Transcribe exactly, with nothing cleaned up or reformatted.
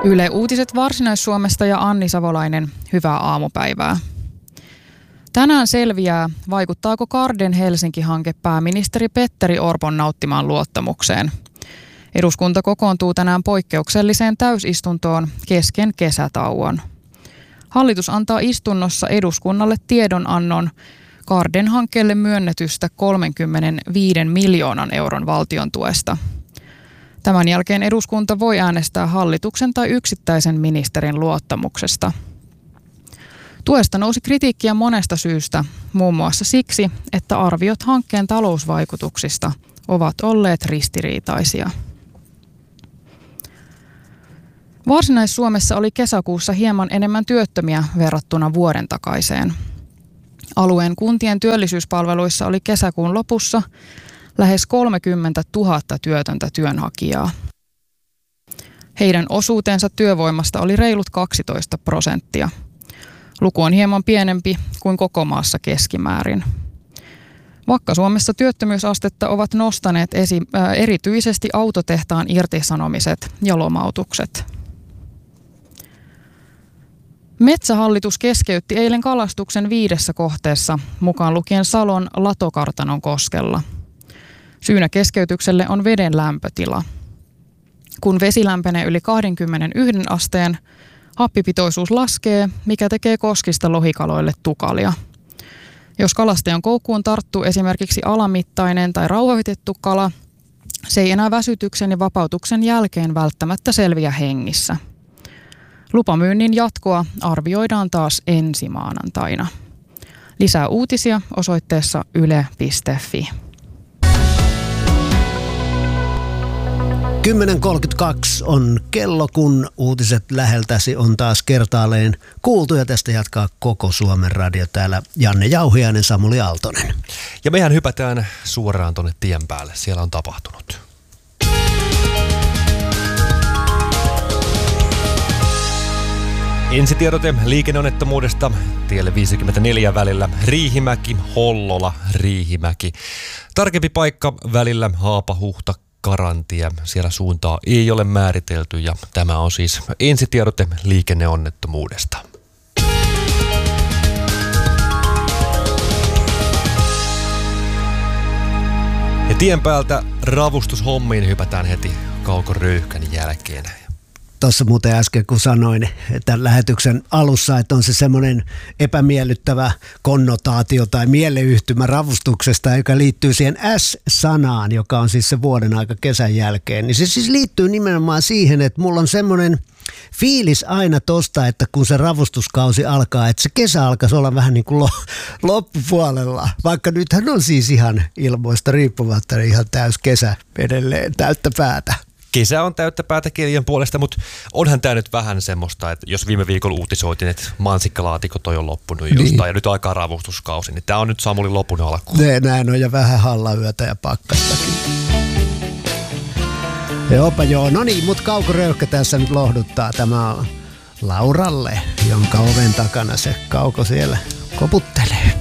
Yle Uutiset Varsinais-Suomesta ja Anni Savolainen, hyvää aamupäivää. Tänään selviää, vaikuttaako Garden Helsinki-hanke pääministeri Petteri Orpon nauttimaan luottamukseen. Eduskunta kokoontuu tänään poikkeukselliseen täysistuntoon kesken kesätauon. Hallitus antaa istunnossa eduskunnalle tiedonannon Garden-hankkeelle myönnetystä kolmekymmentäviisi miljoonan euron valtion tuesta. Tämän jälkeen eduskunta voi äänestää hallituksen tai yksittäisen ministerin luottamuksesta. Tuesta nousi kritiikkiä monesta syystä, muun muassa siksi, että arviot hankkeen talousvaikutuksista ovat olleet ristiriitaisia. Varsinais-Suomessa oli kesäkuussa hieman enemmän työttömiä verrattuna vuoden takaiseen. Alueen kuntien työllisyyspalveluissa oli kesäkuun lopussa lähes kolmekymmentätuhatta työtöntä työnhakijaa. Heidän osuutensa työvoimasta oli reilut kaksitoista prosenttia. Luku on hieman pienempi kuin koko maassa keskimäärin. Vakka-Suomessa työttömyysastetta ovat nostaneet esi- äh, erityisesti autotehtaan irtisanomiset ja lomautukset. Metsähallitus keskeytti eilen kalastuksen viidessä kohteessa, mukaan lukien Salon Latokartanon koskella. Syynä keskeytykselle on veden lämpötila. Kun vesi lämpenee yli kaksikymmentäyksi asteen, happipitoisuus laskee, mikä tekee koskista lohikaloille tukalia. Jos kalastajan koukkuun tarttuu esimerkiksi alamittainen tai rauhoitettu kala, se ei enää väsytyksen ja vapautuksen jälkeen välttämättä selviä hengissä. Lupamyynnin jatkoa arvioidaan taas ensi maanantaina. Lisää uutisia osoitteessa yle piste fi. kymmenen kolmekymmentäkaksi on kello, kun uutiset läheltäsi on taas kertaalleen kuultu, ja tästä jatkaa koko Suomen radio. Täällä Janne Jauhiainen, Samuli Aaltonen. Ja mehän hypätään suoraan tuonne tien päälle. Siellä on tapahtunut. Ensitiedote liikenneonnettomuudesta tielle viisikymmentäneljä välillä Riihimäki, Hollola, Riihimäki. Tarkempi paikka välillä Haapahuhta, Karantie. Siellä suuntaa ei ole määritelty, ja tämä on siis ensitiedote liikenneonnettomuudesta. Ja tien päältä ravustushommiin hypätään heti Kauko Röyhkän jälkeen. Tuossa muuten äsken, kun sanoin, että lähetyksen alussa, että on se semmoinen epämiellyttävä konnotaatio tai mieleyhtymä ravustuksesta, joka liittyy siihen S-sanaan, joka on siis se vuoden aika kesän jälkeen. Niin se siis liittyy nimenomaan siihen, että mulla on semmoinen fiilis aina tosta, että kun se ravustuskausi alkaa, että se kesä alkaisi olla vähän niin kuin loppupuolella. Vaikka nythän on siis ihan ilmoista riippumatta ihan täys kesä edelleen täyttä päätä. Kesä on täyttä päätä kelien puolesta, mutta onhan tämä nyt vähän semmoista, että jos viime viikolla uutisoitin, että mansikkalaatikot on jo loppunut niin jostain ja nyt alkaa ravustuskausi, niin tämä on nyt Samulin lopun alku. Ne, näin on, ja vähän hallayötä ja pakkastakin. Joopa joo, no niin, mutta Kauko Röyhkä tässä nyt lohduttaa. Tämä on Lauralle, jonka oven takana se Kauko siellä koputtelee.